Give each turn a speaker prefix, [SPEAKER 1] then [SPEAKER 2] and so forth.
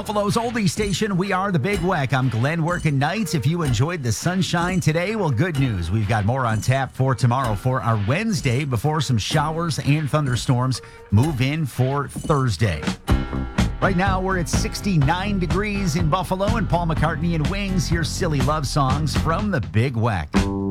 [SPEAKER 1] Buffalo's oldie station, we are the Big Weck. I'm Glenn working nights. If you enjoyed the sunshine today, well, good news. We've got more on tap for tomorrow for our Wednesday before some showers and thunderstorms move in for Thursday. Right now, we're at 69 degrees in Buffalo, and Paul McCartney and Wings. Here's Silly Love Songs from the Big Weck.